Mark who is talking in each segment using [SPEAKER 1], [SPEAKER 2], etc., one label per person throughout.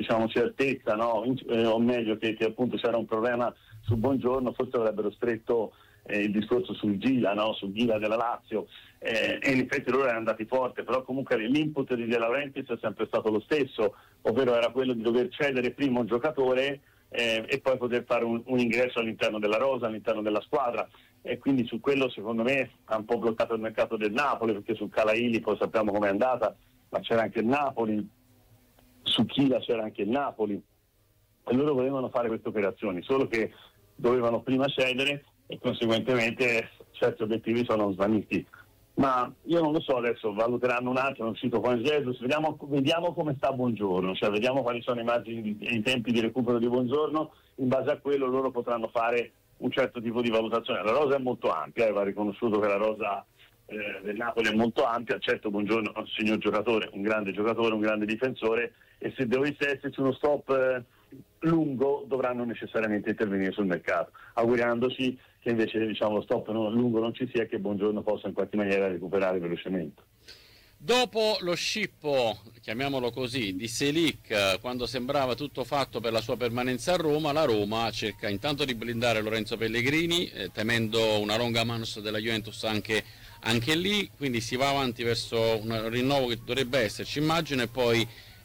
[SPEAKER 1] diciamo certezza, no? O meglio che appunto c'era un problema su Buongiorno, forse avrebbero stretto il discorso sul Gila, no? Sul Gila della Lazio, e in effetti loro erano andati forte, però comunque l'input di De Laurentiis è sempre stato lo stesso, ovvero era quello di dover cedere prima un giocatore e poi poter fare un ingresso all'interno della rosa, all'interno della squadra, e quindi su quello secondo me ha un po' bloccato il mercato del Napoli, perché su Calaili poi sappiamo com'è andata, ma c'era anche il Napoli, su Chila c'era anche il Napoli, e loro volevano fare queste operazioni, solo che dovevano prima cedere e conseguentemente certi obiettivi sono svaniti. Ma io non lo so, adesso valuteranno un attimo, è uscito con Jesus, vediamo come sta Buongiorno, cioè vediamo quali sono i margini e i tempi di recupero di Buongiorno, in base a quello loro potranno fare un certo tipo di valutazione. La rosa è molto ampia, va riconosciuto che la rosa del Napoli è molto ampia, certo Buongiorno è un signor giocatore, un grande difensore, e se dovesse esserci uno stop lungo dovranno necessariamente intervenire sul mercato, augurandoci che invece diciamo lo stop lungo non ci sia e che Buongiorno possa in qualche maniera recuperare velocemente.
[SPEAKER 2] Dopo lo scippo, chiamiamolo così, di Selic, quando sembrava tutto fatto per la sua permanenza a Roma, la Roma cerca intanto di blindare Lorenzo Pellegrini, temendo una longa manus della Juventus anche lì, quindi si va avanti verso un rinnovo che dovrebbe esserci, immagino, e poi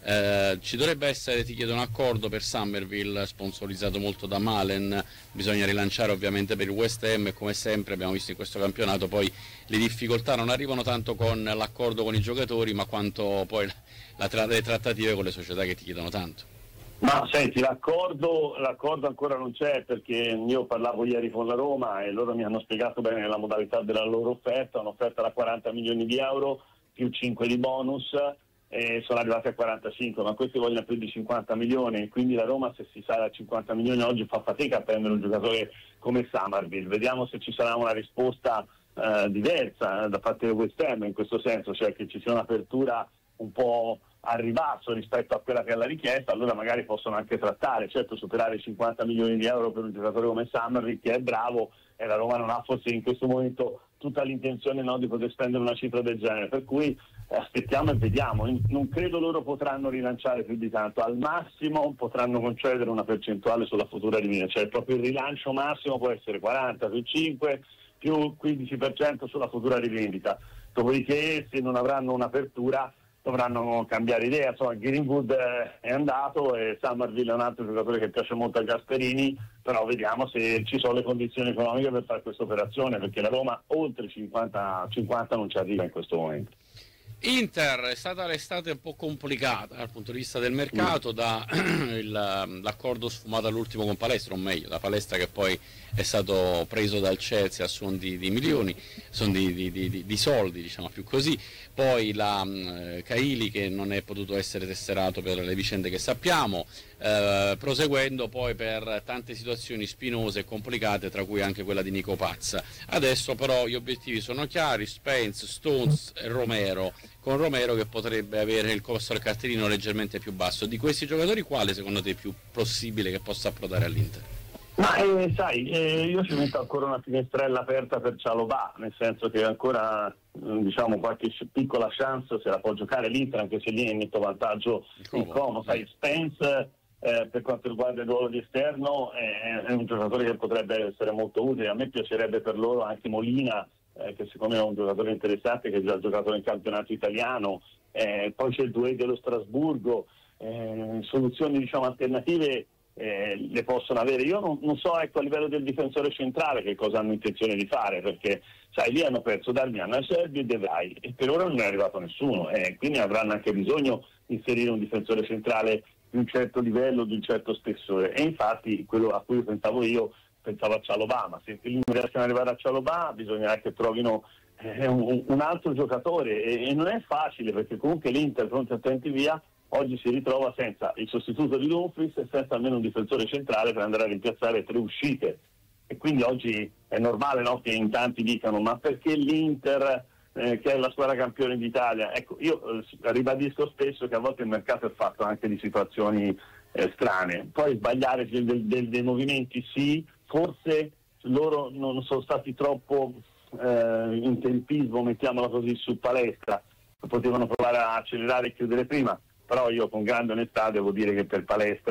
[SPEAKER 2] ci dovrebbe essere, ti chiedo, un accordo per Summerville sponsorizzato molto da Malen, bisogna rilanciare ovviamente per il West Ham, e come sempre abbiamo visto in questo campionato poi le difficoltà non arrivano tanto con l'accordo con i giocatori ma quanto poi le trattative con le società che ti chiedono tanto.
[SPEAKER 1] Ma senti, l'accordo ancora non c'è, perché io parlavo ieri con la Roma e loro mi hanno spiegato bene la modalità della loro offerta, un'offerta da 40 milioni di euro più 5 di bonus, e sono arrivati a 45, ma questi vogliono più di 50 milioni, quindi la Roma, se si sale a 50 milioni oggi, fa fatica a prendere un giocatore come Summerville. Vediamo se ci sarà una risposta diversa da parte del West Ham in questo senso, cioè che ci sia un'apertura un po' al ribasso rispetto a quella che è la richiesta, allora magari possono anche trattare, certo superare i 50 milioni di euro per un giocatore come Summerville che è bravo, e la Roma non ha forse in questo momento tutta l'intenzione, no, di poter spendere una cifra del genere, per cui aspettiamo e vediamo. Non credo loro potranno rilanciare più di tanto, al massimo potranno concedere una percentuale sulla futura rivendita, cioè proprio il rilancio massimo può essere 40 più 5 più 15% sulla futura rivendita, dopodiché se non avranno un'apertura dovranno cambiare idea. Insomma, Greenwood è andato e Summerville è un altro giocatore che piace molto a Gasperini, però vediamo se ci sono le condizioni economiche per fare questa operazione, perché la Roma oltre 50 non ci arriva in questo momento.
[SPEAKER 2] Inter, è stata l'estate un po' complicata dal punto di vista del mercato, l'accordo sfumato all'ultimo con Palestra, o meglio, la Palestra che poi è stato preso dal Chelsea a suon di milioni, di soldi, diciamo più così, poi la Caili che non è potuto essere tesserato per le vicende che sappiamo, proseguendo poi per tante situazioni spinose e complicate, tra cui anche quella di Nico Pazza. Adesso però gli obiettivi sono chiari: Spence, Stones e Romero, con Romero che potrebbe avere il costo del cartellino leggermente più basso. Di questi giocatori quale secondo te è più possibile che possa approdare all'Inter?
[SPEAKER 1] Ma io ci metto ancora una finestrella aperta per Cialobà, nel senso che ancora diciamo qualche piccola chance se la può giocare l'Inter, anche se lì è in netto vantaggio il Como. Sai, Spence per quanto riguarda il ruolo di esterno è un giocatore che potrebbe essere molto utile. A me piacerebbe per loro anche Molina, che secondo me è un giocatore interessante, che ha già giocato nel campionato italiano, poi c'è il Douai dello Strasburgo, soluzioni diciamo alternative le possono avere. Io non so, ecco, a livello del difensore centrale che cosa hanno intenzione di fare, perché sai, lì hanno perso Darmian, Acerbi e De Vrij e per ora non è arrivato nessuno, quindi avranno anche bisogno di inserire un difensore centrale di un certo livello, di un certo spessore, e infatti quello a cui pensavo a Cialobà, ma se non riescono ad arrivare a Cialobà bisognerà che trovino un altro giocatore, e non è facile, perché comunque l'Inter, pronti attenti via, oggi si ritrova senza il sostituto di Dumfries e senza almeno un difensore centrale per andare a rimpiazzare 3 uscite, e quindi oggi è normale, no, che in tanti dicano ma perché l'Inter che è la squadra campione d'Italia. Ecco, io ribadisco spesso che a volte il mercato è fatto anche di situazioni strane, poi sbagliare dei movimenti sì, forse loro non sono stati troppo in tempismo, mettiamola così, su Palestra, potevano provare a accelerare e chiudere prima. però io con grande onestà devo dire che per palestra